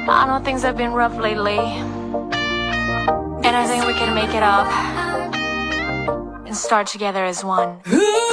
I know things have been rough lately, and I think we can make it up and start together as one.